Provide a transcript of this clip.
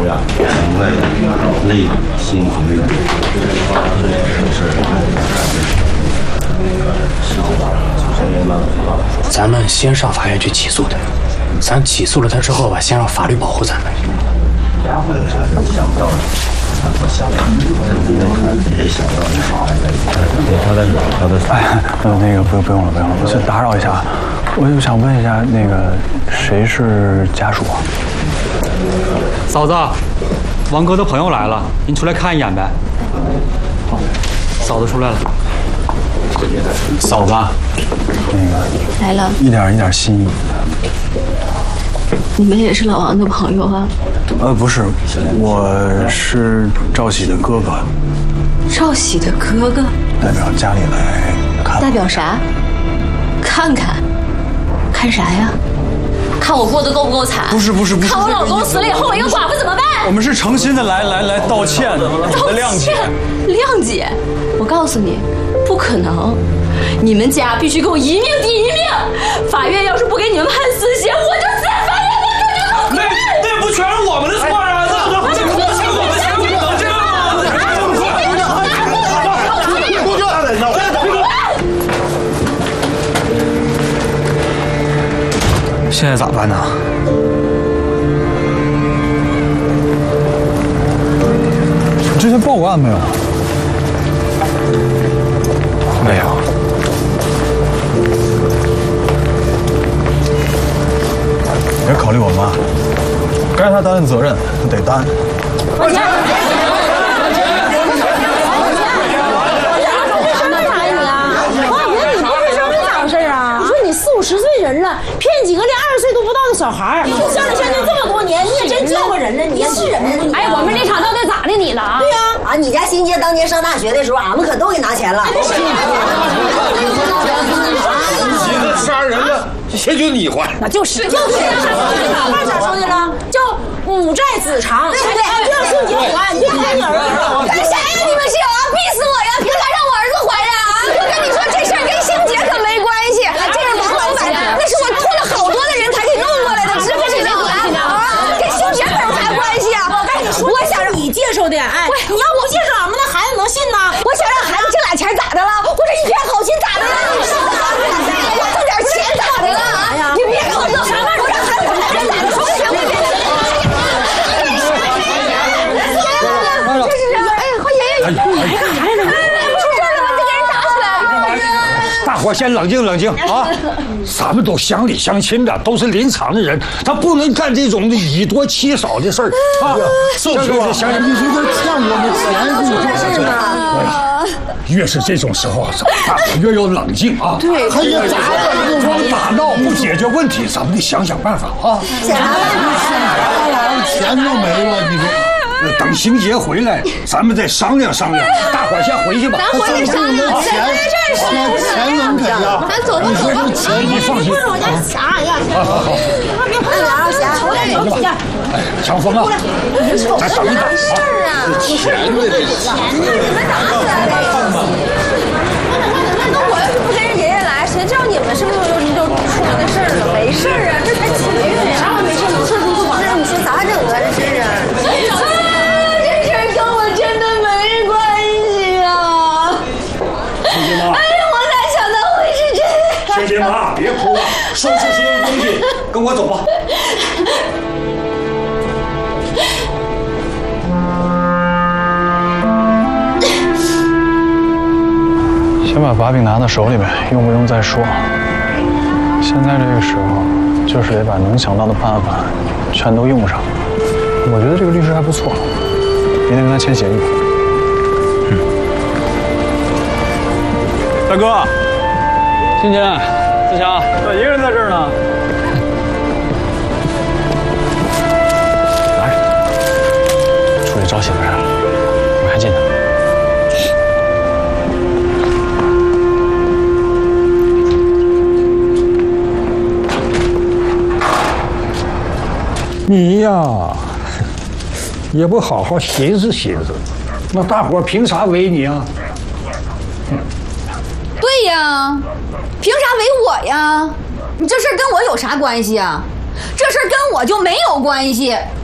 呀，很累累辛苦。 咱们先上法院去起诉他，咱起诉了他之后吧，先让法律保护咱们。 哎，那个不用了，我先打扰一下，我就想问一下，那个谁是家属啊？ 嫂子，王哥的朋友来了，您出来看一眼呗。好，嫂子出来了。 嫂子，那个来了， 一点心意。 你们也是老王的朋友啊？ 不是，我是赵喜的哥哥。 赵喜的哥哥？ 代表家里来看。 代表啥？看啥呀？看我过得够不够惨？ 不是。 看我老公死了以后，我一个寡妇怎么办？ 我们是诚心的来道歉的，谅解。 谅解？我告诉你，不可能！你们家必须给我一命抵一命！法院要是不给你们判死刑，我就死法院了！ 那不全是我们的错啊！ 现在咋办呢？ 你之前报过案没有？ 没有。 别考虑我妈，该她担的责任她得担。 我钱！什么打你啊？王小平，你不是什么咋回事啊？你说你40、50岁人了，骗几个连20岁都不到的小孩，乡里乡亲这么多年，你也真叫个人了，你是人吗？ 哎，我们这场到底咋的你了啊？ 对呀， 啊，你家欣姐当年上大学的时候，俺们可都给拿钱了。 杀人了，钱就你还。 那就是。 话咋说的了？叫母债子偿，对不对？就让欣姐还，你就还你儿子。 干啥呀？你们是有啊？逼死我呀！凭啥让我儿子还呀？我跟你说，这事儿跟欣姐可没关系，这是王老板，那是我托了好多的人才给弄过来的，知不知道啊？跟欣姐可有啥关系啊？ 我跟你说，我想让你介绍的，哎，你要不介绍，俺们那孩子能信呢？ 我想让孩子挣俩钱咋的了？我这一片好心咋的了？我挣点钱咋的了啊？你别跟我闹啥玩意儿！我让孩子挣俩钱咋的？说钱不给。这是什么？哎，快爷爷，你干啥呀？出事了，这给人打死了！ 大伙先冷静冷静啊！咱们都乡里乡亲的，都是临场的人，他不能干这种以多欺少的事儿啊！ 就是乡亲，你说他欠我们钱， 是吗？ 越是这种时候，大伙越要冷静啊！ 对， 还有咋办？ 光打闹不解决问题，咱们得想办法啊！ 想啥办法？ 钱就没了，你说。 等邢杰回来，咱们再商量商量。大伙先回去吧。 咱回去商量， 钱能给呀？ 咱走吧走吧。 你放心。 我家啥呀？ 好，别碰了啊，霞。 走吧。哎，强风啊，咱等一等啊。 钱呢？ 你们打死来的。那我要是不跟人爷爷来，谁知道你们是不是就出了那事儿了？没事啊，这才几个月呀。 啥也没事，有事就管。 你说咋整啊？这事儿啊？ 这事儿跟我真的没关系啊！哎呀，我哪想到会是这样！ 欣姐妈，别哭了，收拾所有东西，跟我走吧。 先把把柄拿到手里呗，用不用再说。现在这个时候，就是得把能想到的办法全都用上。我觉得这个律师还不错，明天跟他签协议。大哥，欣姐，自强，咋一个人在这儿呢？拿着，处理招喜的事了，你还记得？ 你呀，也不好好寻思寻思，那大伙凭啥围你啊？ 对呀，凭啥围我呀？你这事儿跟我有啥关系啊？这事儿跟我就没有关系。